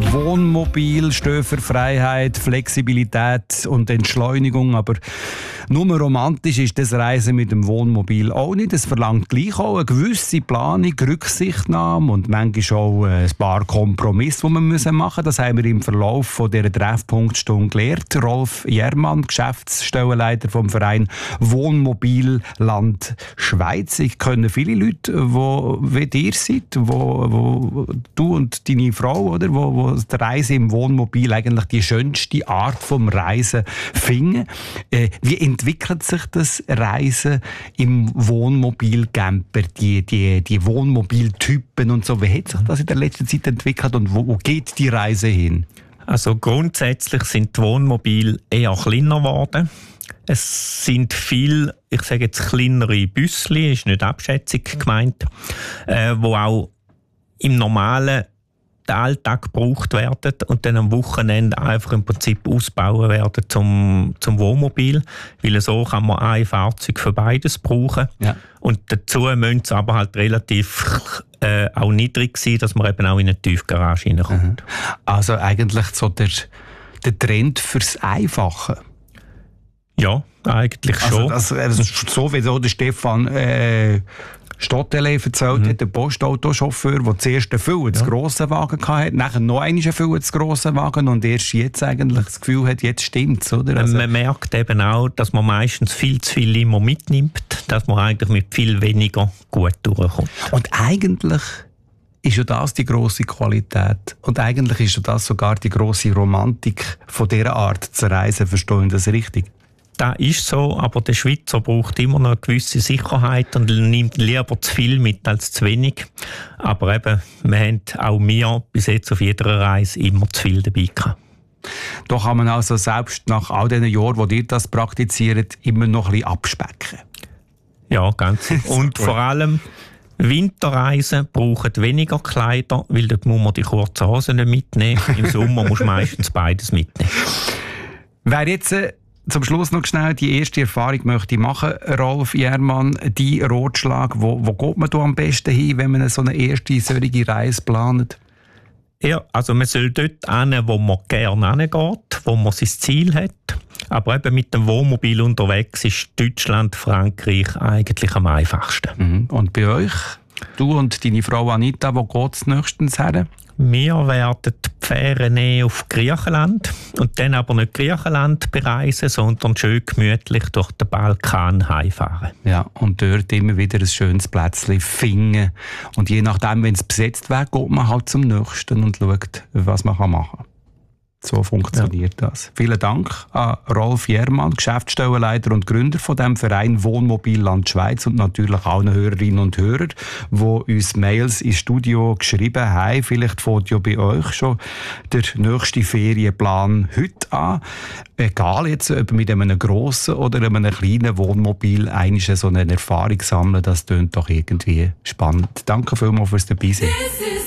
Wohnmobil stehen für Freiheit, Flexibilität und Entschleunigung, aber nur romantisch ist das Reisen mit dem Wohnmobil auch nicht. Es verlangt gleich auch eine gewisse Planung, Rücksichtnahme und manchmal auch ein paar Kompromisse, die man machen müssen. Das haben wir im Verlauf von dieser Treffpunktstunde gelernt. Rolf Jermann, Geschäftsstellenleiter vom Verein Wohnmobilland Schweiz. Ich kenne viele Leute, die wie ihr seid, wo du und deine Frau, oder, wo die Reise im Wohnmobil eigentlich die schönste Art vom Reisen finden. Wie entwickelt sich das Reisen im Wohnmobilcamper, die Wohnmobiltypen und so? Wie hat sich das in der letzten Zeit entwickelt und wo geht die Reise hin? Also grundsätzlich sind die Wohnmobile eher kleiner geworden. Es sind viel, ich sage jetzt kleinere Büssli, ist nicht abschätzig gemeint, wo auch im normalen Alltag gebraucht werden und dann am Wochenende einfach im Prinzip ausbauen werden zum Wohnmobil, weil so kann man ein Fahrzeug für beides brauchen. Ja. Und dazu müssen sie aber halt relativ auch niedrig sein, dass man eben auch in eine Tiefgarage reinkommt. Also eigentlich so der Trend fürs Einfache. Ja, eigentlich schon. Also so wie so der Stefan Stottele erzählt hat, der Postautochauffeur, der zuerst einen viel zu grossen Wagen hatte, nachher noch einen viel zu grossen Wagen und erst jetzt eigentlich das Gefühl hat, jetzt stimmt's, oder? Also man merkt eben auch, dass man meistens viel zu viel immer mitnimmt, dass man eigentlich mit viel weniger gut durchkommt. Und eigentlich ist ja das die grosse Qualität und eigentlich ist ja das sogar die grosse Romantik von dieser Art zu reisen, verstehen Sie das richtig? Das ist so, aber der Schweizer braucht immer noch eine gewisse Sicherheit und nimmt lieber zu viel mit als zu wenig. Aber eben, wir haben auch wir bis jetzt auf jeder Reise immer zu viel dabei gehabt. Da kann man also selbst nach all diesen Jahren, wo ihr das praktiziert, immer noch ein bisschen abspecken. Ja, ganz. Und vor allem Winterreisen brauchen weniger Kleider, weil dort muss man die kurzen Hosen nicht mitnehmen. Im Sommer muss man meistens beides mitnehmen. Wer jetzt zum Schluss noch schnell die erste Erfahrung möchte ich machen, Rolf Jermann, die Ratschlag, wo geht man da am besten hin, wenn man so eine erste solche Reise plant? Ja, also man soll dort hin, wo man gerne hingeht, wo man sein Ziel hat. Aber eben mit dem Wohnmobil unterwegs ist Deutschland, Frankreich eigentlich am einfachsten. Und bei euch? Du und deine Frau Anita, wo geht es nächstens her? Wir werden die Fähre nehmen auf Griechenland und dann aber nicht Griechenland bereisen, sondern schön gemütlich durch den Balkan heimfahren. Ja, und dort immer wieder ein schönes Plätzchen finden. Und je nachdem, wenn es besetzt wird, geht man halt zum nächsten und schaut, was man machen kann. So funktioniert das. Vielen Dank an Rolf Jermann, Geschäftsstellenleiter und Gründer von dem Verein Wohnmobilland Schweiz und natürlich allen Hörerinnen und Hörern, die uns Mails ins Studio geschrieben haben. Vielleicht fängt ja bei euch schon der nächste Ferienplan heute an. Egal jetzt, ob mit einem grossen oder einem kleinen Wohnmobil einmal so eine Erfahrung sammeln, das klingt doch irgendwie spannend. Danke vielmals fürs Dabeisein.